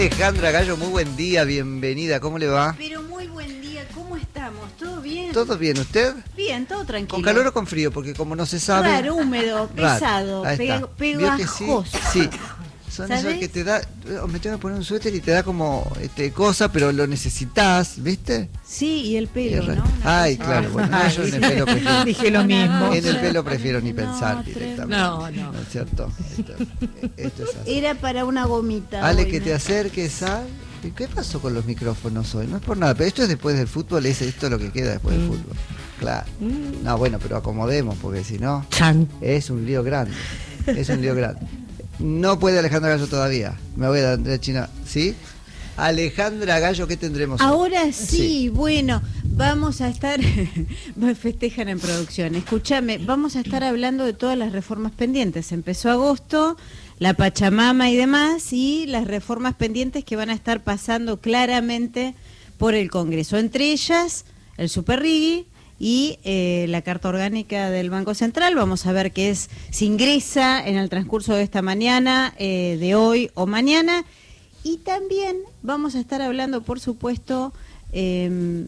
Alejandra Gallo, muy buen día, bienvenida, ¿cómo le va? Pero muy buen día, ¿cómo estamos? ¿Todo bien? ¿Todo bien, usted? Bien, todo tranquilo. ¿Con calor o con frío? Porque como no se sabe... Raro, húmedo, pesado, pegajoso. Sí. Son esos que te da, me tengo que poner un suéter y te da como cosa, pero lo necesitas, ¿viste? Sí, y el pelo, ¿no? Ay, claro, bueno, yo en el pelo prefiero. Dije lo mismo. En el pelo prefiero ni pensar directamente. No. ¿No es cierto? Esto es así. Era para una gomita. Ale, hoy, que ¿no? te acerques a... ¿Qué pasó con los micrófonos hoy? No es por nada, pero esto es después del fútbol, esto es lo que queda después del fútbol. Claro. No, bueno, pero acomodemos, porque si no, es un lío grande. Es un lío grande. No puede Alejandra Gallo todavía. Me voy a Andrea China. ¿Sí? Alejandra Gallo, ¿qué tendremos hoy? Ahora sí, bueno, vamos a estar... festejan en producción. Escúchame, vamos a estar hablando de todas las reformas pendientes. Empezó agosto, la Pachamama y demás, y las reformas pendientes que van a estar pasando claramente por el Congreso. Entre ellas, el Superrigi y la Carta Orgánica del Banco Central. Vamos a ver qué es, si ingresa en el transcurso de esta mañana, de hoy o mañana. Y también vamos a estar hablando, por supuesto, de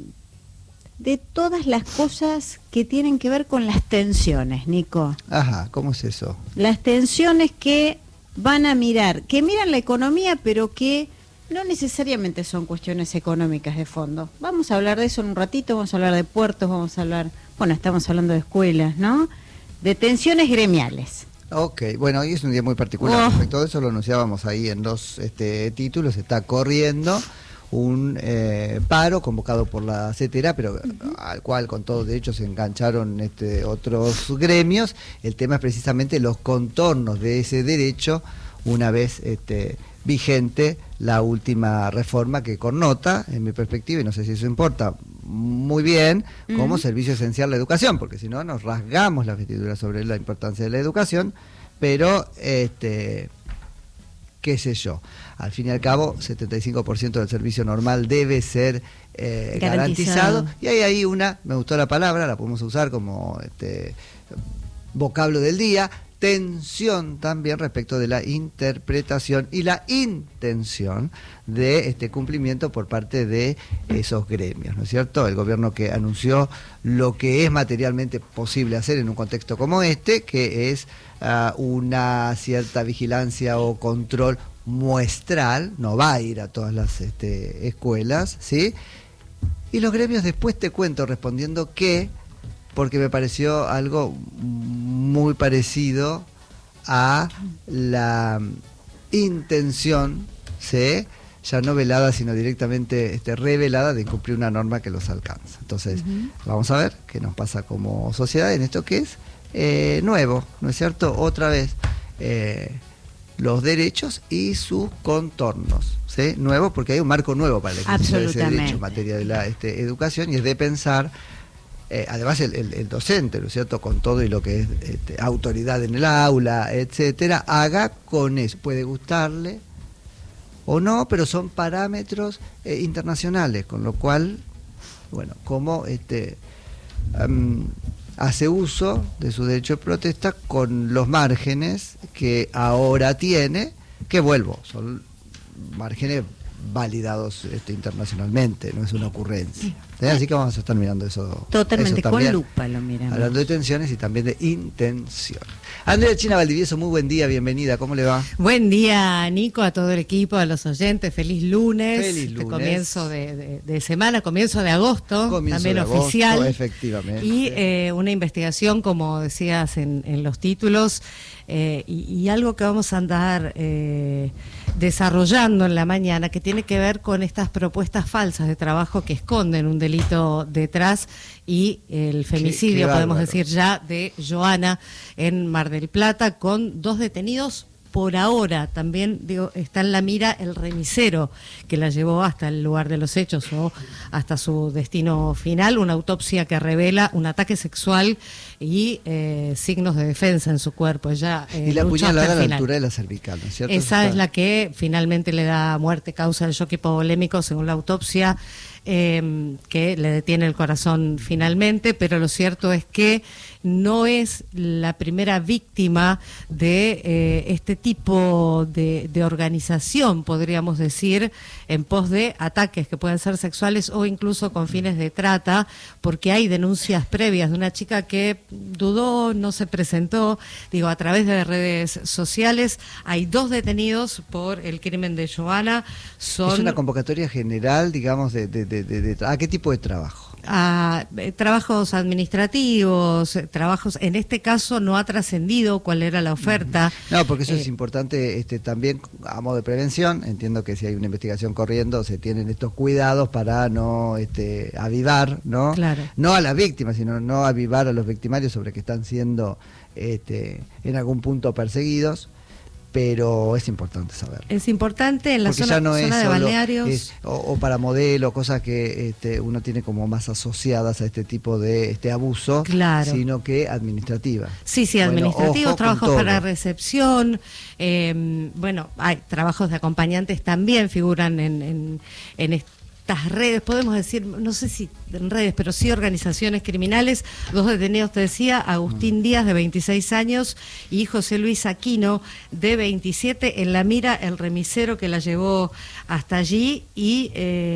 todas las cosas que tienen que ver con las tensiones, Nico. Ajá, ¿cómo es eso? Las tensiones que van a miran la economía, pero que no necesariamente son cuestiones económicas de fondo. Vamos a hablar de eso en un ratito, vamos a hablar de puertos, vamos a hablar, bueno, estamos hablando de escuelas, ¿no? De tensiones gremiales. Ok, bueno, hoy es un día muy particular. Respecto a eso lo anunciábamos ahí en los títulos. Está corriendo un paro convocado por la CETERA, pero al cual con todo derecho se engancharon otros gremios. El tema es precisamente los contornos de ese derecho una vez vigente la última reforma que connota, en mi perspectiva, y no sé si eso importa muy bien, como servicio esencial la educación, porque si no nos rasgamos la vestidura sobre la importancia de la educación, pero qué sé yo, al fin y al cabo 75% del servicio normal debe ser garantizado, y hay ahí me gustó la palabra, la podemos usar como vocablo del día, tensión también respecto de la interpretación y la intención de cumplimiento por parte de esos gremios, ¿no es cierto? El gobierno que anunció lo que es materialmente posible hacer en un contexto como que es una cierta vigilancia o control muestral, no va a ir a todas las escuelas, ¿sí? Y los gremios después te cuento respondiendo porque me pareció algo muy parecido a la intención, ¿sí?, ya no velada, sino directamente revelada de incumplir una norma que los alcanza. Entonces, vamos a ver qué nos pasa como sociedad en esto que es nuevo, ¿no es cierto? Otra vez, los derechos y sus contornos, ¿sí? Nuevo porque hay un marco nuevo para la ejercicio de ese derecho en materia de la educación, y es de pensar. Además el docente, ¿no es cierto?, con todo y lo que es autoridad en el aula, etcétera, haga con eso. Puede gustarle o no, pero son parámetros internacionales, con lo cual, bueno, como hace uso de su derecho de protesta con los márgenes que ahora tiene, son márgenes validados internacionalmente, no es una ocurrencia. Así que vamos a estar mirando eso. Totalmente, eso también, con lupa lo miramos. Hablando de tensiones y también de intención. Andrea China Valdivieso, muy buen día, bienvenida, ¿cómo le va? Buen día, Nico, a todo el equipo, a los oyentes, feliz lunes. Feliz lunes. Comienzo de semana, comienzo de agosto, comienzo también de agosto, oficial. Efectivamente. Y una investigación, como decías en los títulos, y algo que vamos a andar desarrollando en la mañana, que tiene que ver con estas propuestas falsas de trabajo que esconden un delito detrás, y el femicidio, podemos decir ya, de Joana en Mar del Plata, con 2 detenidos. Por ahora también está en la mira el remisero que la llevó hasta el lugar de los hechos o hasta su destino final. Una autopsia que revela un ataque sexual y signos de defensa en su cuerpo. Ella, y la puñalada a la altura de la cervical, ¿no es cierto? Esa es la que finalmente le da muerte, causa el shock hipovolémico, según la autopsia. que le detiene el corazón finalmente, pero lo cierto es que no es la primera víctima de este tipo de organización, podríamos decir, en pos de ataques que pueden ser sexuales o incluso con fines de trata, porque hay denuncias previas de una chica que dudó, no se presentó, a través de redes sociales. Hay 2 detenidos por el crimen de Joana. ¿Es una convocatoria general, digamos, ¿a qué tipo de trabajo? A trabajos administrativos, trabajos, en este caso no ha trascendido cuál era la oferta. No, porque eso es importante también a modo de prevención. Entiendo que si hay una investigación corriendo se tienen estos cuidados para no avivar, ¿no? Claro. No a las víctimas, sino no avivar a los victimarios sobre que están siendo en algún punto perseguidos. Pero es importante saberlo. Es importante en la zona de balnearios. O para modelo, cosas que uno tiene como más asociadas a este tipo de abuso, claro, sino que administrativa. Sí, administrativos, trabajos para recepción. Hay trabajos de acompañantes también figuran en estas redes, podemos decir, no sé si en redes, pero sí organizaciones criminales. 2 detenidos, te decía, Agustín Díaz, de 26 años, y José Luis Aquino, de 27, en la mira el remisero que la llevó hasta allí, y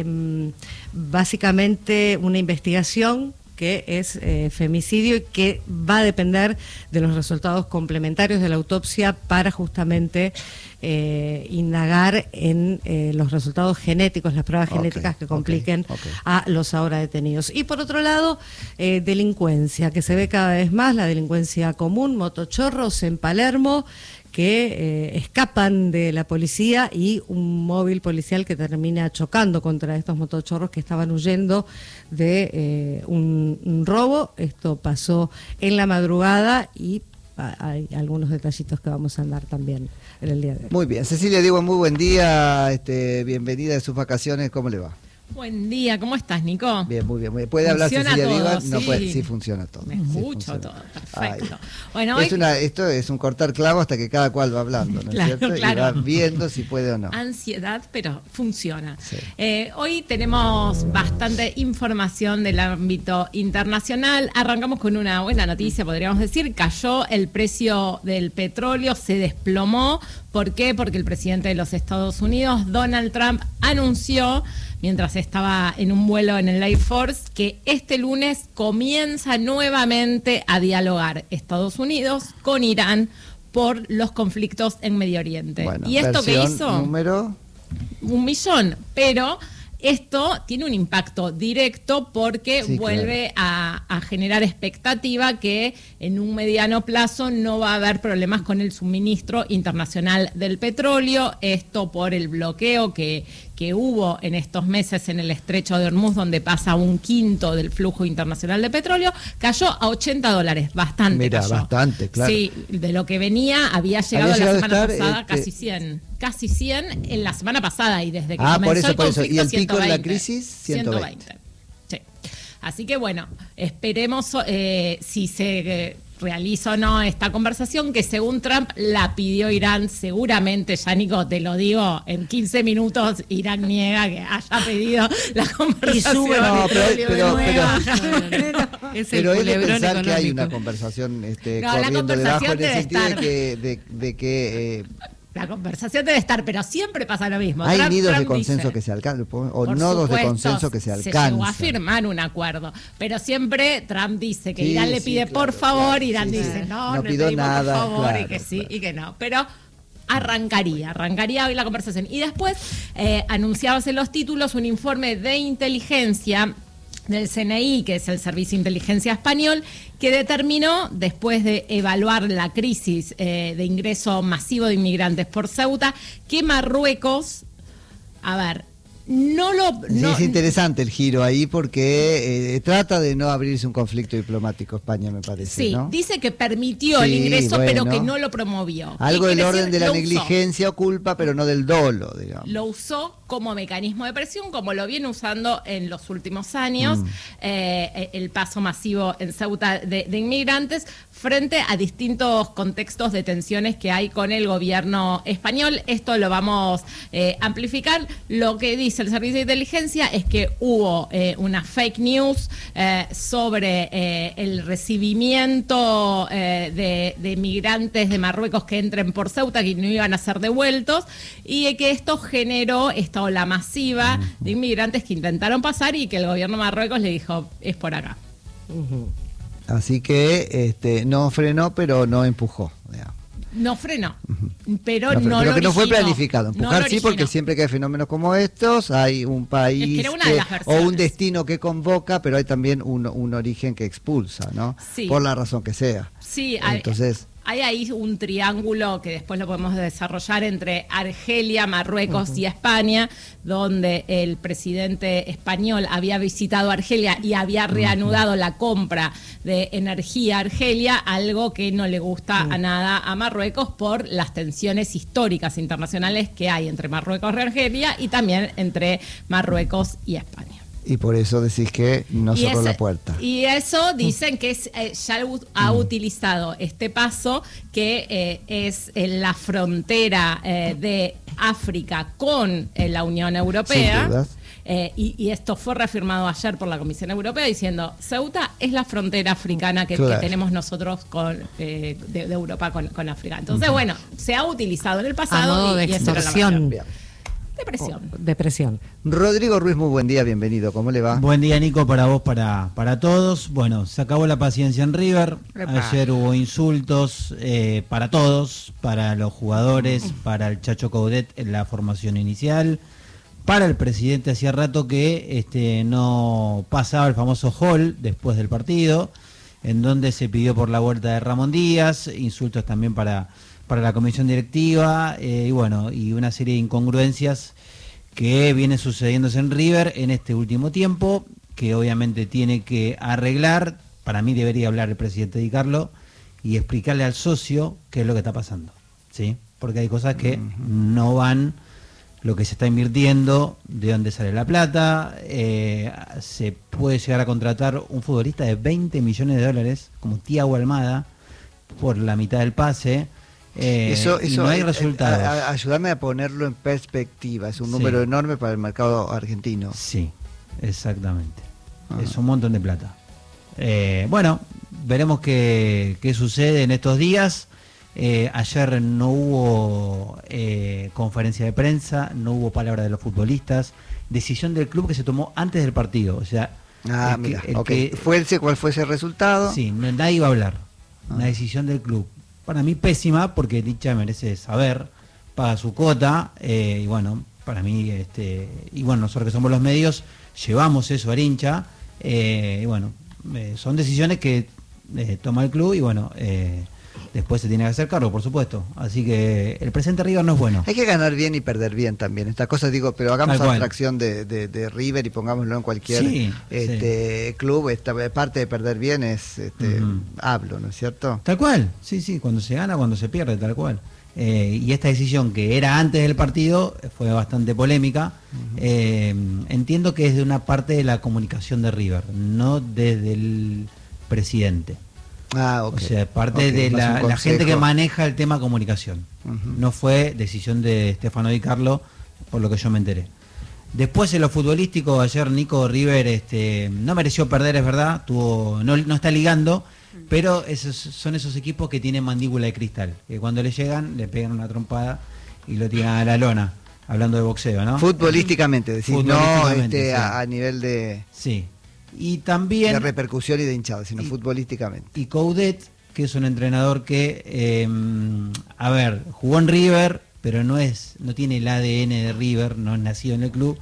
básicamente una investigación que es femicidio y que va a depender de los resultados complementarios de la autopsia para justamente indagar en los resultados genéticos, las pruebas genéticas que compliquen a los ahora detenidos. Y por otro lado, delincuencia, que se ve cada vez más, la delincuencia común, motochorros en Palermo, que escapan de la policía, y un móvil policial que termina chocando contra estos motochorros que estaban huyendo de un robo. Esto pasó en la madrugada y hay algunos detallitos que vamos a andar también en el día de hoy. Muy bien, Cecilia Diego, muy buen día, bienvenida de sus vacaciones, ¿cómo le va? Buen día, ¿cómo estás, Nico? Bien, muy bien. ¿Puede hablar Cecilia Diego? Sí. No puede, sí funciona todo. Me escucho todo, perfecto. Bueno, esto es un cortar clavo hasta que cada cual va hablando, ¿no es cierto? Claro. Y va viendo si puede o no. Ansiedad, pero funciona. Sí. Hoy tenemos bastante información del ámbito internacional. Arrancamos con una buena noticia, podríamos decir. Cayó el precio del petróleo, se desplomó. ¿Por qué? Porque el presidente de los Estados Unidos, Donald Trump, anunció, mientras estaba en un vuelo en el Air Force, que este lunes comienza nuevamente a dialogar Estados Unidos con Irán por los conflictos en Medio Oriente. Bueno, ¿y esto qué hizo? ¿Número? 1 millón, pero esto tiene un impacto directo porque vuelve a generar expectativa que en un mediano plazo no va a haber problemas con el suministro internacional del petróleo. Esto por el bloqueo que hubo en estos meses en el estrecho de Hormuz, donde pasa 1/5 del flujo internacional de petróleo, cayó a $80, bastante. Mira, cayó. Bastante, claro. Sí, de lo que venía había llegado la semana pasada casi 100. Casi 100 en la semana pasada, y desde que comenzó el conflicto, ¿Y el pico 120, de la crisis? 120. Sí. Así que bueno, esperemos si se realiza o no esta conversación, que según Trump la pidió Irán. Seguramente, ya Nico, te lo digo, en 15 minutos Irán niega que haya pedido la conversación. Y sube, pero es de pensar económico que hay una conversación corriendo debajo, en el sentido de que la conversación debe estar, pero siempre pasa lo mismo. Hay nidos Trump de consenso dice, que se alcanzan, o nodos de consenso que se alcanzan. Se llegó a firmar un acuerdo, pero siempre Trump dice que Irán le pide por favor, Irán dice no pido nada, por favor, y que sí y que no. Pero arrancaría hoy la conversación. Y después anunciabas en los títulos un informe de inteligencia del CNI, que es el Servicio de Inteligencia Español, que determinó, después de evaluar la crisis de ingreso masivo de inmigrantes por Ceuta, que Marruecos, es interesante el giro ahí, porque trata de no abrirse un conflicto diplomático España, me parece. Sí, ¿no? dice que permitió el ingreso, pero que no lo promovió. Algo del orden de la negligencia o culpa, pero no del dolo, digamos. Lo usó como mecanismo de presión, como lo viene usando en los últimos años. El paso masivo en Ceuta de inmigrantes frente a distintos contextos de tensiones que hay con el gobierno español. Esto lo vamos a amplificar. Lo que dice el Servicio de Inteligencia es que hubo una fake news sobre el recibimiento de migrantes de Marruecos que entren por Ceuta, que no iban a ser devueltos, y que esto generó esta ola masiva de inmigrantes que intentaron pasar y que el gobierno de Marruecos le dijo, es por acá. Así que no frenó, pero no empujó. Digamos. No frenó, pero pero no que lo no fue originó. planificado. Empujar No sí, porque siempre que hay fenómenos como estos, hay un país era una de las o versiones. un destino que convoca, pero hay también un origen que expulsa, ¿no? Sí. Por la razón que sea. Sí, Entonces, hay ahí un triángulo que después lo podemos desarrollar entre Argelia, Marruecos y España, donde el presidente español había visitado Argelia y había reanudado la compra de energía a Argelia, algo que no le gusta a nada a Marruecos por las tensiones históricas internacionales que hay entre Marruecos y Argelia y también entre Marruecos y España. y por eso decís que no cerró la puerta. Y eso dicen que ya ha utilizado este paso, que es en la frontera de África con la Unión Europea. Sin dudas. Y esto fue reafirmado ayer por la Comisión Europea diciendo, Ceuta es la frontera africana que tenemos nosotros de Europa con África. Entonces, bueno, se ha utilizado en el pasado. A modo de y esa era la extorsión. Depresión. Rodrigo Ruiz, muy buen día, bienvenido. ¿Cómo le va? Buen día, Nico, para vos, para todos. Bueno, se acabó la paciencia en River. Epa. Ayer hubo insultos para todos, para los jugadores, para el Chacho Coudet en la formación inicial, para el presidente. Hacía rato que no pasaba el famoso hall después del partido, en donde se pidió por la vuelta de Ramón Díaz, insultos también para la comisión directiva, y bueno, y una serie de incongruencias que vienen sucediéndose en River en este último tiempo, que obviamente tiene que arreglar. Para mí debería hablar el presidente Di Carlo y explicarle al socio qué es lo que está pasando, ¿sí? Porque hay cosas que no van, lo que se está invirtiendo, de dónde sale la plata. Se puede llegar a contratar un futbolista de 20 millones de dólares, como Thiago Almada, por la mitad del pase. Eso y no hay resultados. Ayúdame a ponerlo en perspectiva. Es un número enorme para el mercado argentino. Sí, exactamente. Es un montón de plata. Bueno, veremos qué sucede en estos días. Ayer no hubo conferencia de prensa, no hubo palabra de los futbolistas. Decisión del club que se tomó antes del partido. O sea, mira, ¿cuál fue ese resultado? Sí, nadie iba a hablar. Una decisión del club. Para mí pésima, porque Licha merece saber, paga su cuota, y bueno, para mí, y bueno, nosotros que somos los medios, llevamos eso al hincha, y bueno, son decisiones que toma el club, y bueno, después se tiene que hacer cargo, por supuesto. Así que el presente River no es bueno. Hay que ganar bien y perder bien también. Estas cosas, digo, pero hagamos abstracción de River y pongámoslo en cualquier club. Esta parte de perder bien es hablo, ¿no es cierto? Tal cual, sí, cuando se gana, cuando se pierde, tal cual. Y esta decisión que era antes del partido fue bastante polémica. Entiendo que es de una parte de la comunicación de River, no desde el presidente. O sea, parte de la gente que maneja el tema comunicación. No fue decisión de Stefano Di Carlo, por lo que yo me enteré. Después en lo futbolístico, ayer Nico River no mereció perder, es verdad, no está ligando, pero son esos equipos que tienen mandíbula de cristal, que cuando le llegan, le pegan una trompada y lo tiran a la lona, hablando de boxeo, ¿no? Futbolísticamente, decís, futbolísticamente, no a nivel de... Sí. Y también de repercusión y de hinchada, sino futbolísticamente. Y Coudet, que es un entrenador que, jugó en River, pero no tiene el ADN de River, no es nacido en el club.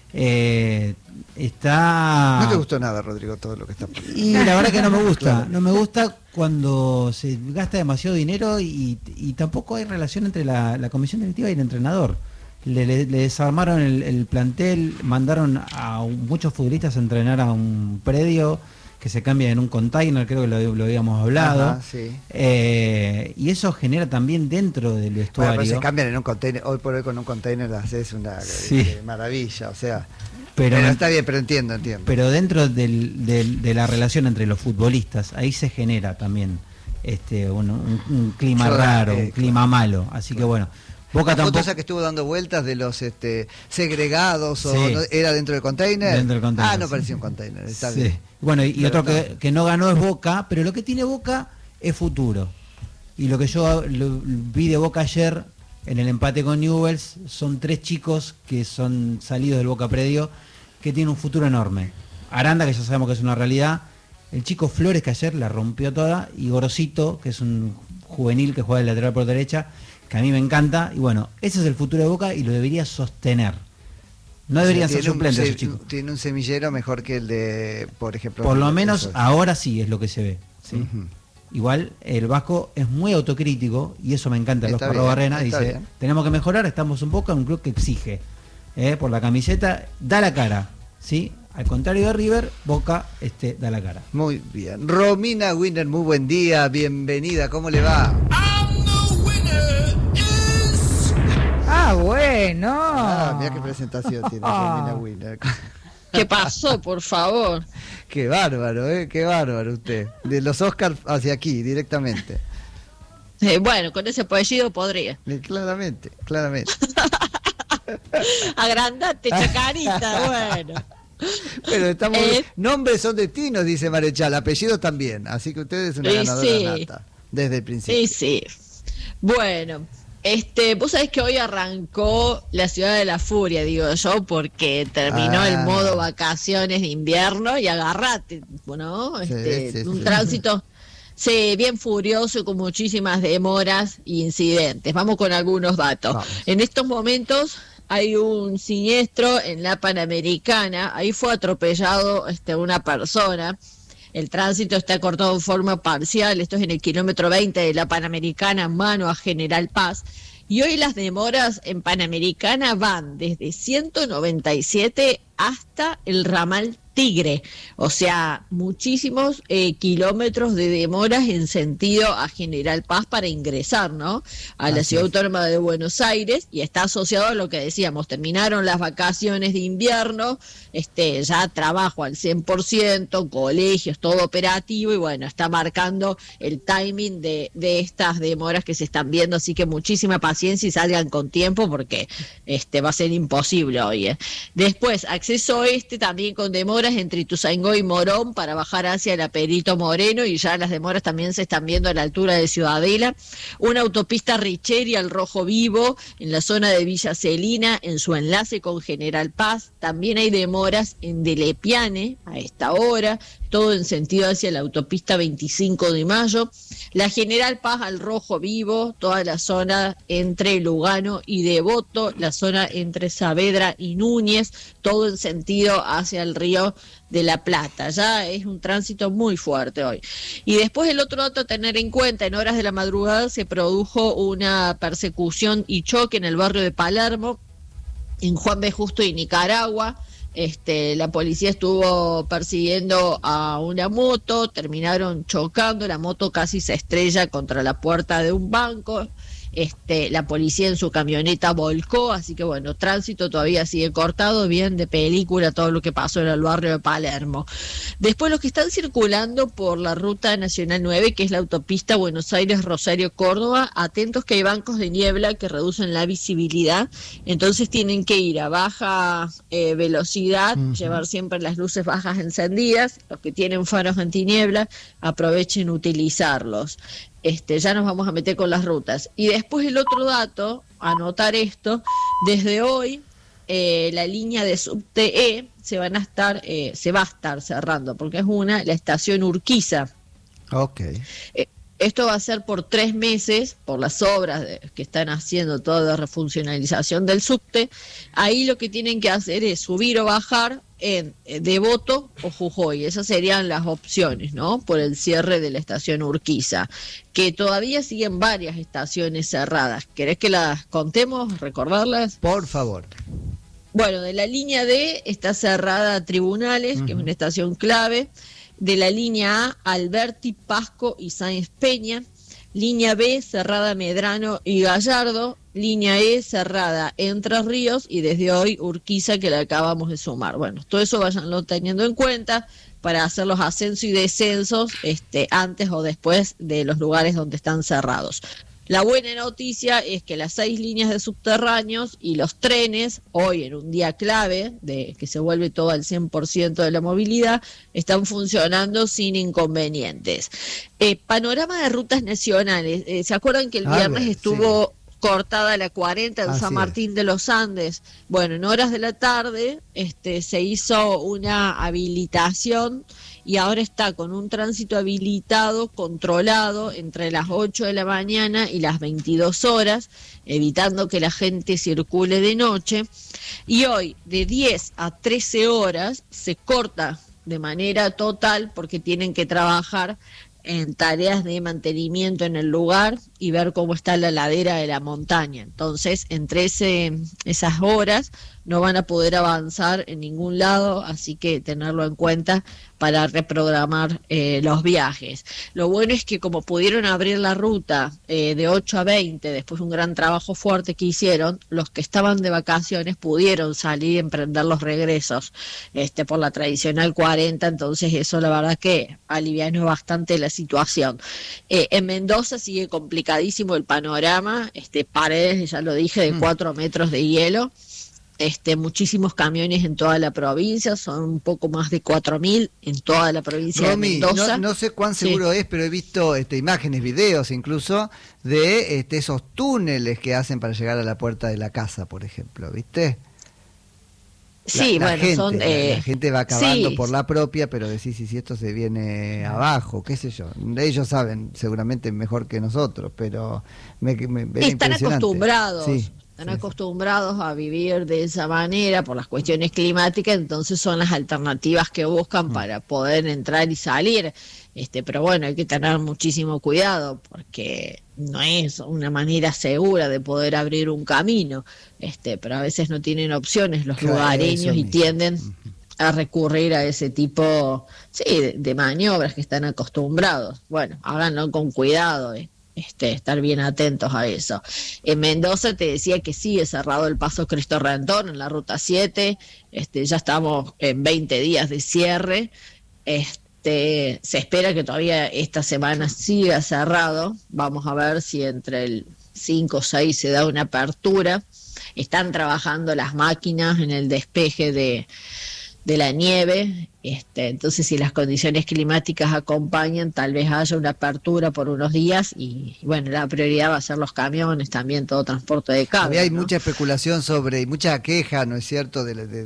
No te gustó nada, Rodrigo, todo lo que está pasando. Y la verdad que no me gusta. Claro. No me gusta cuando se gasta demasiado dinero y tampoco hay relación entre la comisión directiva y el entrenador. Le desarmaron el plantel, mandaron a muchos futbolistas a entrenar a un predio que se cambia en un container, creo que lo habíamos hablado. Ajá, sí. Y eso genera también dentro del vestuario. Bueno, pero se cambian en un container, hoy por hoy con un container haces una maravilla, o sea. Pero está bien, pero entiendo. Pero dentro de la relación entre los futbolistas, ahí se genera también un clima raro, un clima malo. Así que bueno, Boca tampoco. Esa que estuvo dando vueltas de los segregados, o Sí. ¿no? ¿Era dentro del container? Dentro del container, no sí. parecía un container, está Sí. bien. Bueno, y Pero otro está. que no ganó es Boca, pero lo que tiene Boca es futuro. Y lo que yo vi de Boca ayer en el empate con Newell's son 3 chicos que son salidos del Boca Predio que tienen un futuro enorme. Aranda, que ya sabemos que es una realidad. El chico Flores, que ayer la rompió toda. Y Gorosito, que es un juvenil que juega de lateral por derecha, que a mí me encanta. Y bueno, ese es el futuro de Boca y lo debería sostener. No deberían ser suplentes esos chicos. Tiene un semillero mejor que el de, por ejemplo. Por lo menos eso es. ahora sí es lo que se ve. ¿sí? Ujú. Igual el Vasco es muy autocrítico y eso me encanta. Los Está Parro bien, Barrena está dice, bien. tenemos que mejorar, estamos un Boca, un club que exige. Por la camiseta, da la cara. ¿sí? Al contrario de River, Boca da la cara. Muy bien. Romina Winner, muy buen día, bienvenida, ¿cómo le va? Bueno. Mira qué presentación tiene Romina Winner. ¿Qué pasó, por favor? Qué bárbaro, qué bárbaro usted. De los Oscars hacia aquí, directamente. Bueno, con ese apellido podría. Claramente. Agrandate, chacarita, bueno. Pero estamos. Nombres son destinos, dice Marechal, apellidos también. Así que usted es una ganadora nata. Desde el principio. Sí. Bueno, vos sabés que hoy arrancó la Ciudad de la Furia, digo yo, porque terminó el modo vacaciones de invierno y agarrate, ¿no? Un tránsito bien furioso y con muchísimas demoras e incidentes. Vamos con algunos datos. Vamos. En estos momentos hay un siniestro en la Panamericana, ahí fue atropellado una persona. El tránsito está cortado en forma parcial, esto es en el kilómetro 20 de la Panamericana, mano a General Paz. Y hoy las demoras en Panamericana van desde 197 hasta el ramal Tigre, o sea, muchísimos kilómetros de demoras en sentido a General Paz para ingresar, ¿no? A la Ciudad Autónoma de Buenos Aires, y está asociado a lo que decíamos, terminaron las vacaciones de invierno, ya trabajo al 100%, colegios, todo operativo, y bueno, está marcando el timing de estas demoras que se están viendo, así que muchísima paciencia y salgan con tiempo porque va a ser imposible hoy. Después, acceso también con demoras entre Ituzaingó y Morón para bajar hacia el Perito Moreno, y ya las demoras también se están viendo a la altura de Ciudadela. Una autopista Richeri al Rojo Vivo en la zona de Villa Celina en su enlace con General Paz. También hay demoras en Delepiane a esta hora, todo en sentido hacia la autopista 25 de Mayo. La General Paz al Rojo Vivo, toda la zona entre Lugano y Devoto, la zona entre Saavedra y Núñez, todo en sentido hacia el Río de la Plata. Ya es un tránsito muy fuerte hoy. Y después el otro dato a tener en cuenta, en horas de la madrugada se produjo una persecución y choque en el barrio de Palermo, en Juan B. Justo y Nicaragua. La policía estuvo persiguiendo a una moto, terminaron chocando, la moto casi se estrella contra la puerta de un banco. La policía en su camioneta volcó, así que bueno, tránsito todavía sigue cortado, bien de película todo lo que pasó en el barrio de Palermo. Después los que están circulando por la ruta nacional 9, que es la autopista Buenos Aires-Rosario-Córdoba, atentos que hay bancos de niebla que reducen la visibilidad, entonces tienen que ir a baja velocidad, llevar siempre las luces bajas encendidas, los que tienen faros antiniebla aprovechen utilizarlos. Ya nos vamos a meter con las rutas. Y después el otro dato, anotar esto, desde hoy la línea de subte se va a estar cerrando, porque es la estación Urquiza. Ok. Esto va a ser por 3 meses, por las obras que están haciendo toda la refuncionalización del subte. Ahí lo que tienen que hacer es subir o bajar en Devoto o Jujuy. Esas serían las opciones, ¿no? Por el cierre de la estación Urquiza, que todavía siguen varias estaciones cerradas. ¿Querés que las contemos, recordarlas? Por favor. Bueno, de la línea D está cerrada Tribunales, que es una estación clave. De la línea A, Alberti, Pasco y Sáenz Peña. línea B cerrada Medrano y Gallardo, línea E cerrada Entre Ríos y desde hoy Urquiza, que la acabamos de sumar. Bueno, todo eso vayanlo teniendo en cuenta para hacer los ascensos y descensos antes o después de los lugares donde están cerrados. La buena noticia es que las 6 líneas de subterráneos y los trenes, hoy en un día clave, de que se vuelve todo al 100% de la movilidad, están funcionando sin inconvenientes. Panorama de rutas nacionales. ¿Se acuerdan que el viernes estuvo cortada la 40 en San Martín de los Andes? Bueno, en horas de la tarde se hizo una habilitación y ahora está con un tránsito habilitado, controlado, entre las 8 de la mañana y las 22 horas, evitando que la gente circule de noche. Y hoy, de 10 a 13 horas, se corta de manera total porque tienen que trabajar en tareas de mantenimiento en el lugar y ver cómo está la ladera de la montaña. Entonces, entre esas horas no van a poder avanzar en ningún lado, así que tenerlo en cuenta para reprogramar los viajes. Lo bueno es que como pudieron abrir la ruta de 8 a 20, después de un gran trabajo fuerte que hicieron, los que estaban de vacaciones pudieron salir y emprender los regresos por la tradicional 40, entonces eso la verdad que alivianó bastante la situación. En Mendoza sigue complicadísimo el panorama, paredes, ya lo dije, de 4 metros de hielo. Muchísimos camiones en toda la provincia, son un poco más de 4.000 en toda la provincia de Mendoza. No sé cuán seguro es, pero he visto imágenes, videos incluso, de esos túneles que hacen para llegar a la puerta de la casa, por ejemplo, ¿viste? Sí, la bueno, gente, la gente va cavando por la propia, pero decís, si esto se viene abajo, qué sé yo. Ellos saben seguramente mejor que nosotros, pero están acostumbrados. Sí. Están acostumbrados a vivir de esa manera por las cuestiones climáticas, entonces son las alternativas que buscan para poder entrar y salir. Pero bueno, hay que tener muchísimo cuidado porque no es una manera segura de poder abrir un camino, pero a veces no tienen opciones los lugareños y tienden a recurrir a ese tipo de maniobras que están acostumbrados. Bueno, háganlo con cuidado, estar bien atentos a eso. En Mendoza te decía que sigue cerrado el paso Cristo Redentor en la ruta 7, ya estamos en 20 días de cierre, se espera que todavía esta semana siga cerrado, vamos a ver si entre el 5 o 6 se da una apertura. Están trabajando las máquinas en el despeje de la nieve, entonces si las condiciones climáticas acompañan, tal vez haya una apertura por unos días y bueno, la prioridad va a ser los camiones, también todo transporte de carga. Hay mucha especulación y mucha queja, ¿no es cierto?,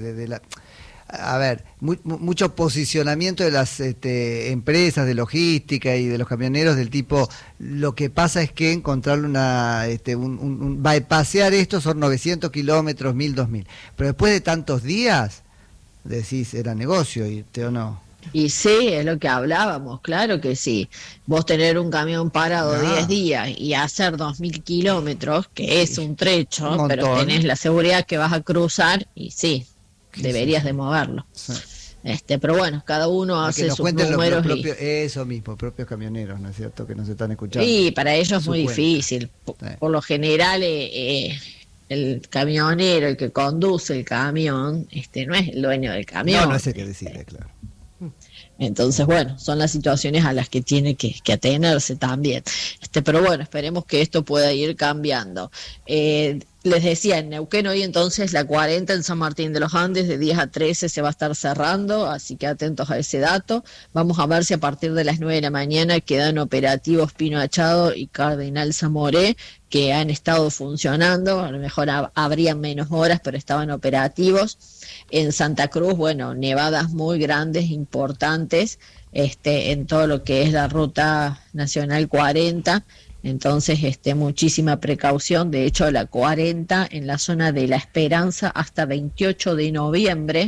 mucho posicionamiento de las empresas de logística y de los camioneros del tipo, lo que pasa es que encontrarle bypassear esto son 900 kilómetros, 1.000, 2.000, pero después de tantos días decís, era negocio irte o no. Y sí, es lo que hablábamos, claro que sí. Vos tener un camión parado 10 días y hacer 2.000 kilómetros, que es un trecho, pero tenés la seguridad que vas a cruzar y deberías de moverlo. Sí. Pero bueno, cada uno hace sus números. Eso mismo, propios camioneros, ¿no es cierto?, que nos están escuchando. Sí, para ellos es muy difícil. Por lo general, el camionero, el que conduce el camión, no es el dueño del camión. No es el que decide, claro. Entonces, bueno, son las situaciones a las que tiene que atenerse también. Pero bueno, esperemos que esto pueda ir cambiando. Les decía, en Neuquén hoy entonces la 40 en San Martín de los Andes de 10 a 13 se va a estar cerrando, así que atentos a ese dato. Vamos a ver si a partir de las 9 de la mañana quedan operativos Pino Achado y Cardenal Zamoré, que han estado funcionando, a lo mejor habrían menos horas, pero estaban operativos. En Santa Cruz, bueno, nevadas muy grandes, importantes, en todo lo que es la ruta nacional 40, entonces muchísima precaución. De hecho, la 40 en la zona de La Esperanza hasta 28 de noviembre,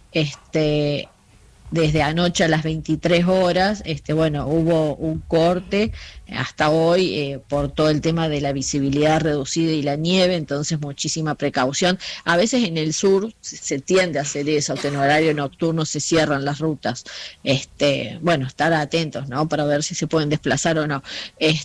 desde anoche a las 23 horas, hubo un corte hasta hoy por todo el tema de la visibilidad reducida y la nieve, entonces muchísima precaución. A veces en el sur se tiende a hacer eso, que en horario nocturno se cierran las rutas. Estar atentos, ¿no?, para ver si se pueden desplazar o no.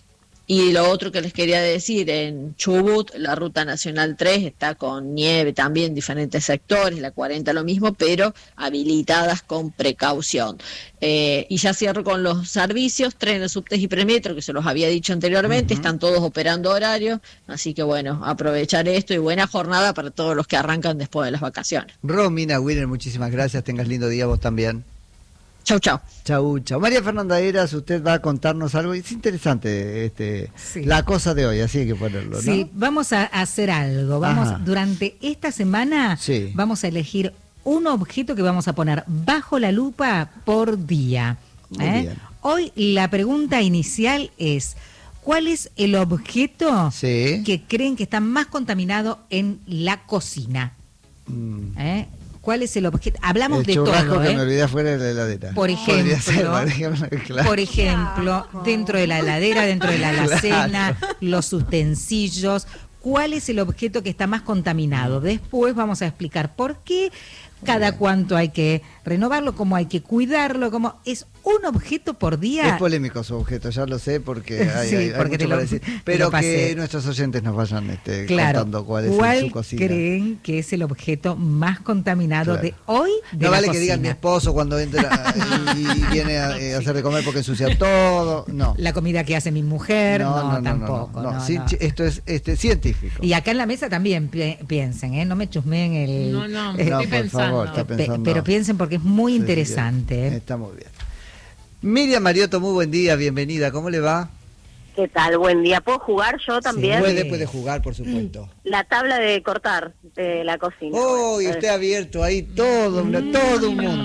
Y lo otro que les quería decir, en Chubut, la Ruta Nacional 3 está con nieve también, diferentes sectores, la 40 lo mismo, pero habilitadas con precaución. Y ya cierro con los servicios, trenes, subtes y premetro, que se los había dicho anteriormente, están todos operando horario, así que bueno, aprovechar esto y buena jornada para todos los que arrancan después de las vacaciones. Romina Winner, muchísimas gracias, tengas lindo día vos también. Chau, chau. Chau, chau. María Fernanda Heras, usted va a contarnos algo, es interesante Sí. la cosa de hoy, así hay que ponerlo, ¿no? Sí, vamos a hacer algo. Durante esta semana Sí. vamos a elegir un objeto que vamos a poner bajo la lupa por día. Muy bien. Hoy la pregunta inicial es, ¿cuál es el objeto Sí. que creen que está más contaminado en la cocina? ¿Cuál es el objeto? Hablamos El de churrasco todo, que me olvidé afuera de la heladera. Por Podría ser, ejemplo, claro. Por ejemplo, dentro de la heladera, dentro de la alacena, los utensilios. ¿Cuál es el objeto que está más contaminado? Después vamos a explicar por qué, cada cuánto hay que renovarlo, cómo hay que cuidarlo, cómo es un objeto por día. Es polémico su objeto, ya lo sé, porque hay, Sí, hay porque mucho para decir. te Pero lo pasé. que nuestros oyentes nos vayan Claro. contando cuál es su cocina. creen que es el objeto más contaminado Claro. de hoy de No la vale que cocina? digan mi esposo cuando entra y viene a hacer de comer porque ensucia todo. No. La comida que hace mi mujer, no, tampoco. No. no, Sí, no. esto es científico. Y acá en la mesa también piensen, no me chusmeen el... No, No, estoy por pensando. favor, está pensando. Pero piensen porque es muy Sí, interesante. Está muy bien. Miriam Mariotto, muy buen día, bienvenida. ¿Cómo le va? ¿Qué tal? Buen día. ¿Puedo jugar yo también? Puede jugar, por supuesto. La tabla de cortar de la cocina. Oh, y usted ha abierto ahí todo un mundo.